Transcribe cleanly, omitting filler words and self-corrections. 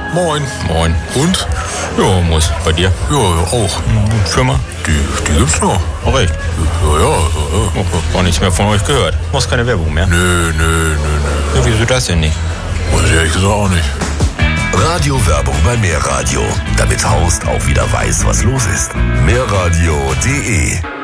Moin. Moin. Und? Ja, muss. Bei dir? Ja, auch. Firma? Die gibt's noch. Oh, recht. Ja. Oh, gar nichts mehr von euch gehört. Muss keine Werbung mehr. Nö. Ja, wieso das denn nicht? Weiß ich ehrlich gesagt auch nicht. Radiowerbung bei Mehrradio, damit Horst auch wieder weiß, was los ist. Mehrradio.de